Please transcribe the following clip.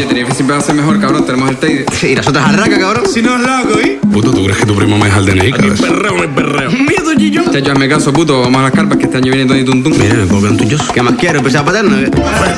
Oye, Tenerife siempre va a ser mejor, cabrón. Tenemos el Teide. Y las otras arracas, cabrón. Si no es loco, ¿y? Puto, ¿tú crees que tu primo me deja el DNI, cabeza? Perreo, me perreo. Miedo, Gillo. Chacho, hazme caso, puto. Vamos a las carpas que este año viene todo y tuntum. Mira, me puedo quedar un tuyo. ¿Qué más quiero? ¿Empezar a paterno?